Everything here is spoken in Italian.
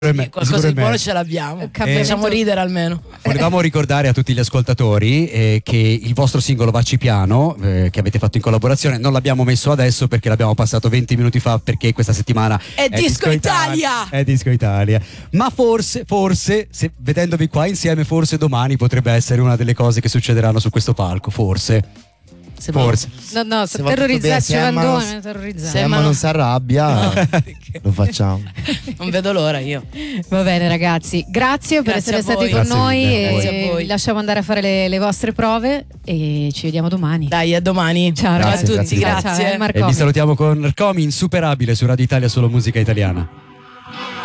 Qualcosa di buono ce l'abbiamo, facciamo ridere almeno. Volevamo ricordare a tutti gli ascoltatori che il vostro singolo Vacci Piano, che avete fatto in collaborazione, non l'abbiamo messo adesso perché l'abbiamo passato 20 minuti fa, perché questa settimana è Disco Italia! È Disco Italia. Ma forse, se vedendovi qua insieme, forse domani potrebbe essere una delle cose che succederanno su questo palco, forse. Forse. No, terrorizzaci, se Emma non si arrabbia, lo facciamo. Non vedo l'ora io. Va bene ragazzi, grazie per essere stati con noi e vi lasciamo andare a fare le vostre prove e ci vediamo domani. Dai, a domani. Ciao a tutti, grazie. Ciao, e vi salutiamo con Comi, insuperabile su Radio Italia, solo musica italiana.